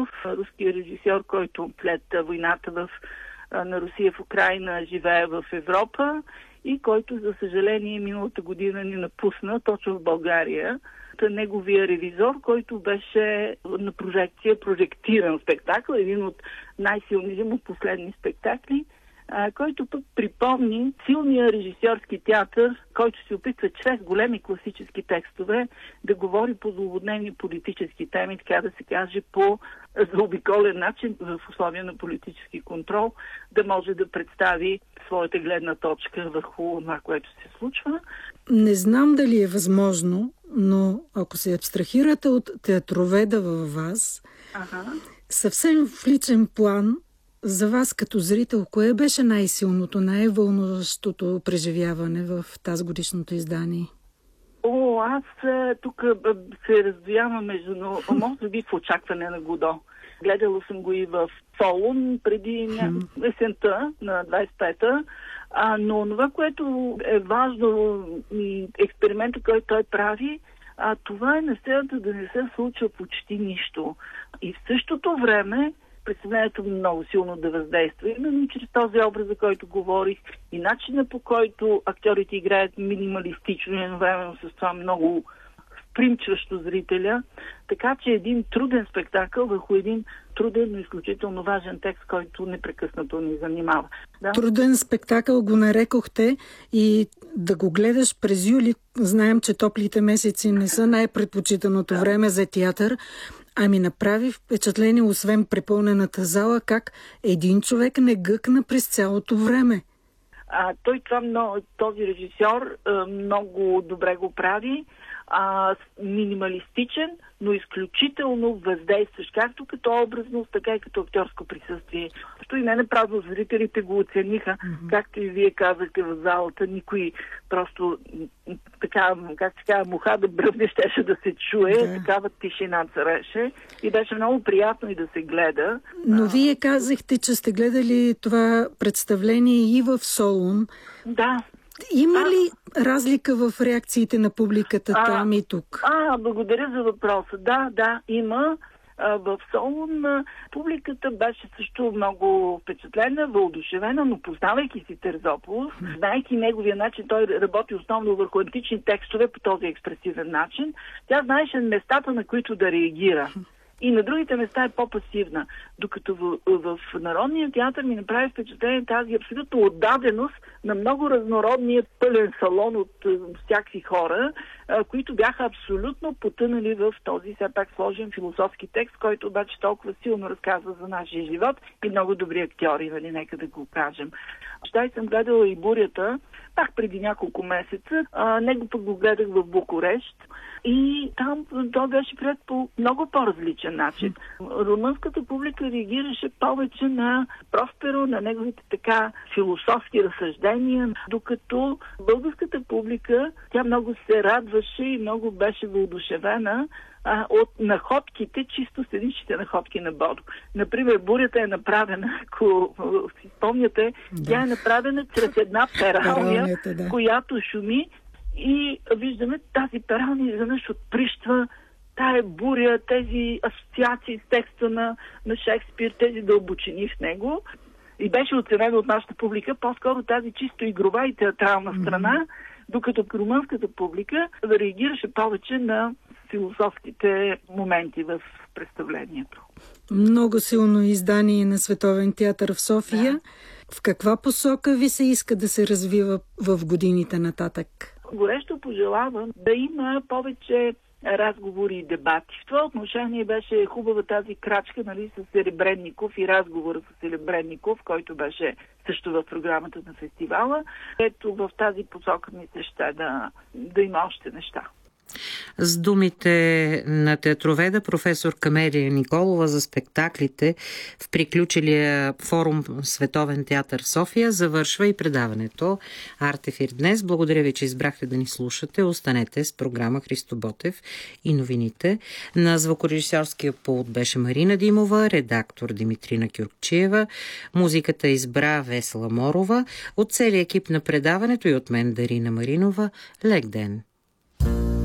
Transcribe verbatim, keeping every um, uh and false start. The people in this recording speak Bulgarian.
Романов, руски режисьор, който след войната в, на Русия в Украйна живее в Европа и който, за съжаление, миналата година ни напусна точно в България. Неговия ревизор, който беше на прожекция, прожектиран спектакъл, един от най-силните му последни спектакли, а, който пък припомни силния режисьорски театър, който се опитва чрез големи класически текстове да говори по злободневни политически теми, така да се каже, по заобиколен начин в условия на политически контрол, да може да представи своята гледна точка върху това, което се случва. Не знам дали е възможно, но ако се абстрахирате от театроведа във вас, ага. съвсем в личен план, за вас като зрител, кое беше най-силното, най-вълнуващото преживяване в тази годишното издание? О, аз тук се раздвоявам между, но може би в очакване на Годо. Гледала съм го и в Солун преди ня... есента на двадесет и пета, а, но това, което е важно и експеримента, който той прави, а, това е на сцената да не се случва почти нищо. И в същото време представлението много силно да въздейства. Именно чрез този образ, за който говорих, и начина, по който актьорите играят минималистично и едновременно с това много впримчващо зрителя. Така че един труден спектакъл върху един труден, но изключително важен текст, който непрекъснато ни занимава. Да? Труден спектакъл го нарекохте и да го гледаш през юли. Знаем, че топлите месеци не са най-предпочитаното да. време за театър. Ами направи впечатление, освен препълнената зала, как един човек не гъкна през цялото време. А, той това много, този режисьор много добре го прави. А, минималистичен, но изключително въздействащ, както като образност, така и като актьорско присъствие. Защото и не направо зрителите го оцениха, mm-hmm. както и вие казахте в залата, никой просто така, как се казва, муха да бръвне, щеше да се чуе, да. Такава тишина цареше и беше много приятно и да се гледа. Но а... вие казахте, че сте гледали това представление и в Солун. Да. Има ли а, разлика в реакциите на публиката а, там и тук? А, благодаря за въпроса. Да, да, има. А, в Солун а, публиката беше също много впечатлена, въодушевена, но познавайки си Терзополос, знаейки неговия начин, той работи основно върху антични текстове по този експресивен начин, тя знаеше местата, на които да реагира. И на другите места е по-пасивна. Докато в, в Народния театър ми направи впечатление тази абсолютно отдаденост на много разнородния пълен салон от всякакви хора, а, които бяха абсолютно потънали в този все пак сложен философски текст, който обаче толкова силно разказва за нашия живот и много добри актьори, нали, нека да го кажем. Щай съм гледала и Бурята, пак преди няколко месеца. А, него пък го гледах в Букурещ. И там то беше приет по много по-различен начин. Румънската публика реагираше повече на Просперо, на неговите така философски разсъждения, докато българската публика, тя много се радваше и много беше въодушевена а, от находките, чисто сценичните находки на Бодо. Например, Бурята е направена, ако си спомняте, да. Тя е направена чрез една пералня, да. Която шуми. И виждаме тази пералня изведнъж отприщва тая буря, тези асоциации с текста на, на Шекспир, тези дълбочини в него. И беше оценена от нашата публика по-скоро тази чисто игрова и театрална страна, mm-hmm. докато румънската публика реагираше повече на философските моменти в представлението. Много силно издание на Световен театър в София. Да. В каква посока ви се иска да се развива в годините нататък? Горещо пожелавам да има повече разговори и дебати. В това отношение беше хубава тази крачка, нали, с Серебренников и разговора с Серебренников, който беше също в програмата на фестивала. Ето в тази посока ми се ще да, да има още неща. С думите на театроведа професор Камелия Николова за спектаклите в приключилия форум Световен театър в София завършва и предаването Артефир днес. Благодаря ви, че избрахте да ни слушате. Останете с програма Христо Ботев и новините. На звукорежисьорския пулт беше Марина Димова, редактор Димитрина Кюркчиева. Музиката избра Весела Морова. От целия екип на предаването и от мен Дарина Маринова. Лек ден!